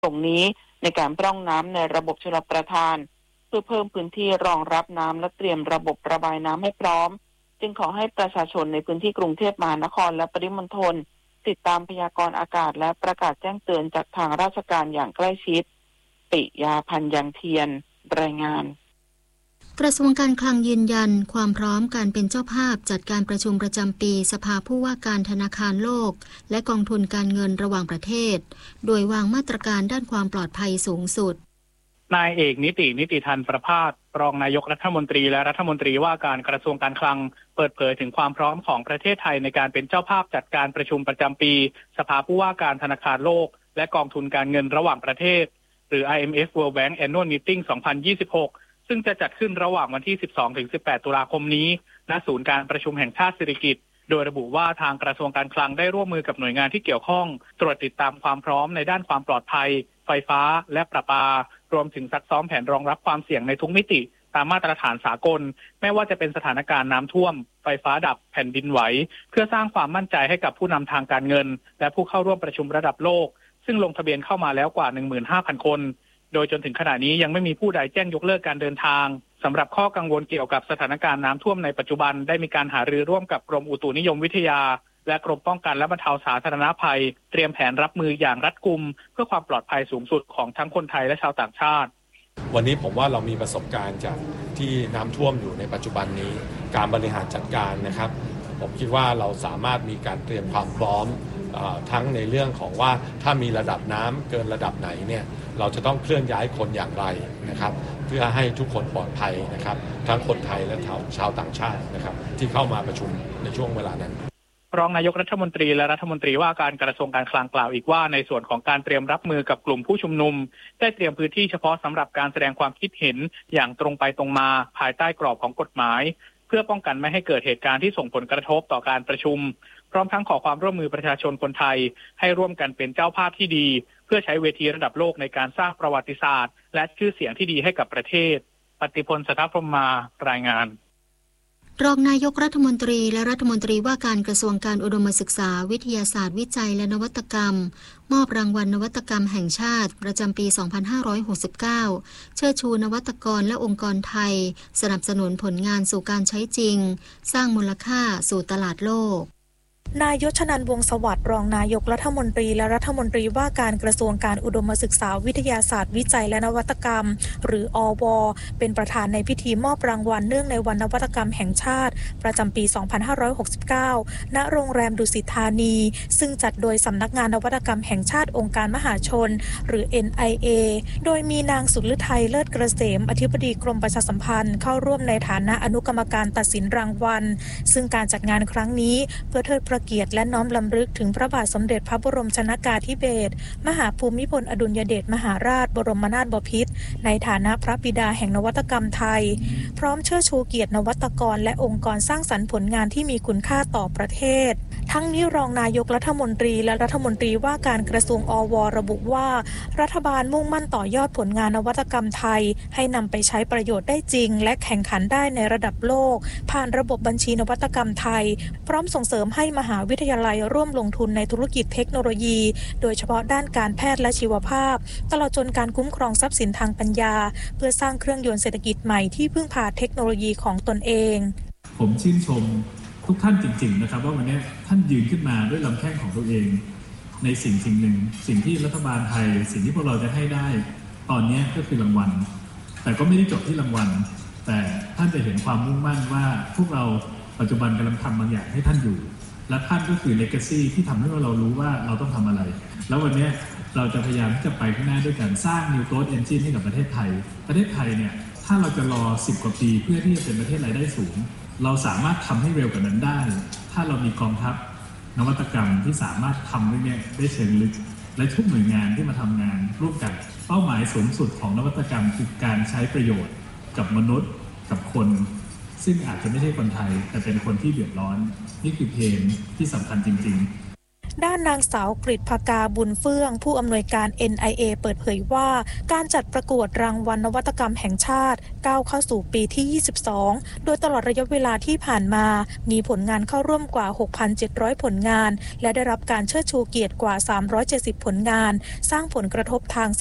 ตรงนี้ในการพร่องน้ำในระบบชลประทานเพื่อเพิ่มพื้นที่รองรับน้ำและเตรียมระบบระบายน้ำให้พร้อมจึงขอให้ประชาชนในพื้นที่กรุงเทพมหานครและปริมณฑลติดตามพยากรณ์อากาศและประกาศแจ้งเตือนจากทางราชการอย่างใกล้ชิดปิยาพันธ์ยังเทียนรายงานกระทรวงการคลังยืนยันความพร้อมการเป็นเจ้าภาพจัดการประชุมประจำปีสภาผู้ว่าการธนาคารโลกและกองทุนการเงินระหว่างประเทศโดยวางมาตรการด้านความปลอดภัยสูงสุดนายเอกนิติธันประภาสรองนายกรัฐมนตรีและรัฐมนตรีว่าการกระทรวงการคลังเปิดเผยถึงความพร้อมของประเทศไทยในการเป็นเจ้าภาพจัดการประชุมประจำปีสภาผู้ว่าการธนาคารโลกและกองทุนการเงินระหว่างประเทศหรือ IMF World Bank Annual Meeting 2026 ซึ่งจะจัดขึ้นระหว่างวันที่ 12-18 ตุลาคมนี้ณศูนย์การประชุมแห่งชาติสิริกิติ์โดยระบุว่าทางกระทรวงการคลังได้ร่วมมือกับหน่วยงานที่เกี่ยวข้องตรวจติดตามความพร้อมในด้านความปลอดภัยไฟฟ้าและประปารวมถึงซักซ้อมแผนรองรับความเสี่ยงในทุกมิติตามมาตรฐานสากลไม่ว่าจะเป็นสถานการณ์น้ำท่วมไฟฟ้าดับแผ่นดินไหวเพื่อสร้างความมั่นใจให้กับผู้นำทางการเงินและผู้เข้าร่วมประชุมระดับโลกซึ่งลงทะเบียนเข้ามาแล้วกว่า 15,000 คนโดยจนถึงขณะนี้ยังไม่มีผู้ใดแจ้งยกเลิกการเดินทางสำหรับข้อกังวลเกี่ยวกับสถานการณ์น้ำท่วมในปัจจุบันได้มีการหารือร่วมกับกรมอุตุนิยมวิทยาและกรมป้องกันและบรรเทาสาธารณภัยเตรียมแผนรับมืออย่างรัดกุมเพื่อความปลอดภัยสูงสุดของทั้งคนไทยและชาวต่างชาติวันนี้ผมว่าเรามีประสบการณ์จากที่น้ำท่วมอยู่ในปัจจุบันนี้การบริหารจัดการนะครับผมคิดว่าเราสามารถมีการเตรียมความพร้อมทั้งในเรื่องของว่าถ้ามีระดับน้ำเกินระดับไหนเนี่ยเราจะต้องเคลื่อนย้ายคนอย่างไรนะครับเพื่อให้ทุกคนปลอดภัยนะครับทั้งคนไทยและชาวต่างชาตินะครับที่เข้ามาประชุมในช่วงเวลานั้นรองนายกรัฐมนตรีและรัฐมนตรีว่าการกระทรวงการคลังกล่าวอีกว่าในส่วนของการเตรียมรับมือกับกลุ่มผู้ชุมนุมได้เตรียมพื้นที่เฉพาะสำหรับการแสดงความคิดเห็นอย่างตรงไปตรงมาภายใต้กรอบของกฎหมายเพื่อป้องกันไม่ให้เกิดเหตุการณ์ที่ส่งผลกระทบต่อการประชุมพร้อมทั้งขอความร่วมมือประชาชนคนไทยให้ร่วมกันเป็นเจ้าภาพที่ดีเพื่อใช้เวทีระดับโลกในการสร้างประวัติศาสตร์และชื่อเสียงที่ดีให้กับประเทศปฏิพล สัทธพรหมมารายงานรองนายกรัฐมนตรีและรัฐมนตรีว่าการกระทรวงการอุดมศึกษาวิทยาศาสตร์วิจัยและนวัตกรรมมอบรางวัลนวัตกรรมแห่งชาติประจำปี 2569 เชิดชูนวัตกรและองค์กรไทยสนับสนุนผลงานสู่การใช้จริงสร้างมูลค่าสู่ตลาดโลกนายชนันท์ วงศ์สวัสดิ์รองนายกรัฐมนตรีและรัฐมนตรีว่าการกระทรวงการอุดมศึกษาวิทยาศาสตร์วิจัยและนวัตกรรมหรืออว.เป็นประธานในพิธีมอบรางวัลเนื่องในวันนวัตกรรมแห่งชาติประจำปี 2569 ณ โรงแรมดุสิตธานีซึ่งจัดโดยสำนักงานนวัตกรรมแห่งชาติองค์การมหาชนหรือ NIA โดยมีนางสุฤทัยเลิศเกษมอธิบดีกรมประชาสัมพันธ์เข้าร่วมในฐานะอนุกรรมการตัดสินรางวัลซึ่งการจัดงานครั้งนี้เพื่อเทิดพระเกียรติและน้อมรำลึกถึงพระบาทสมเด็จพระบรมชนกาธิเบศรมหาภูมิพลอดุลยเดชมหาราชบรมนาถบพิตรในฐานะพระบิดาแห่งนวัตกรรมไทยพร้อมเชิดชูเกียรตินวัตกรและองค์กรสร้างสรรค์ผลงานที่มีคุณค่าต่อประเทศทั้งนี้รองนายกรัฐมนตรีและรัฐมนตรีว่าการกระทรวงอว.ระบุว่ารัฐบาลมุ่งมั่นต่อยอดผลงานนวัตกรรมไทยให้นำไปใช้ประโยชน์ได้จริงและแข่งขันได้ในระดับโลกผ่านระบบบัญชีนวัตกรรมไทยพร้อมส่งเสริมให้มหาวิทยาลัยร่วมลงทุนในธุรกิจเทคโนโลยีโดยเฉพาะด้านการแพทย์และชีวภาพตลอดจนการคุ้มครองทรัพย์สินทางปัญญาเพื่อสร้างเครื่องยนต์เศรษฐกิจใหม่ที่พึ่งพาเทคโนโลยีของตนเองผมชื่นชมทุกท่านจริงๆนะครับว่าวันนี้ท่านยืนขึ้นมาด้วยลำแข้งของตัวเองในสิ่งหนึ่งสิ่งที่รัฐบาลไทยสิ่งที่พวกเราจะให้ได้ตอนนี้ก็คือรางวัลแต่ก็ไม่ได้จบที่รางวัลแต่ท่านจะเห็นความมุ่งมั่นว่าพวกเราปัจจุบันกำลังทำบางอย่างให้ท่านอยู่และท่านก็คือ legacy ที่ทำให้เรารู้ว่าเราต้องทำอะไรแล้ววันนี้เราจะพยายามที่จะไปข้างหน้าด้วยการสร้าง New Growth Engine ให้กับประเทศไทยเนี่ยถ้าเราจะรอ10 กว่าปีเพื่อที่จะเป็นประเทศรายได้สูงเราสามารถทำให้เร็วกว่านั้นได้ถ้าเรามีกองทัพนวัตกรรมที่สามารถทำได้เชิงลึกและทุกหน่วยงานที่มาทำงานร่วมกันเป้าหมายสูงสุดของนวัตกรรมคือการใช้ประโยชน์กับมนุษย์กับคนซึ่งอาจจะไม่ใช่คนไทยแต่เป็นคนที่เดือดร้อนนี่คือเพนที่สำคัญจริงๆด้านนางสาวกฤษภกาบุญเฟื่องผู้อำนวยการ NIA เปิดเผยว่าการจัดประกวดรางวัลนวัตกรรมแห่งชาติก้าวเข้าสู่ปีที่ 22 โดยตลอดระยะเวลาที่ผ่านมามีผลงานเข้าร่วมกว่า 6,700 ผลงานและได้รับการเชิดชูเกียรติกว่า 370 ผลงานสร้างผลกระทบทาง